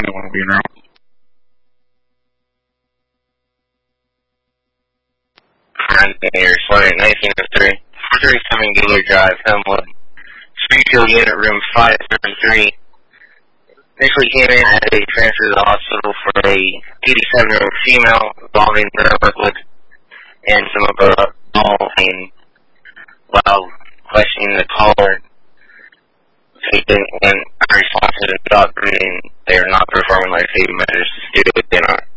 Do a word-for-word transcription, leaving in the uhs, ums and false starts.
don't want to be around. Engineer, Flight nineteen oh three, four thirty-seven Gaylord Drive, Hemwood, Springfield Unit Room five seven three. Initially came in as a transfer to the hospital for a eighty-seven-year-old female involving nerve liquid and some abdominal pain. While questioning the caller, patient went unresponsive and stopped breathing. They are not performing life-saving measures due to D N R.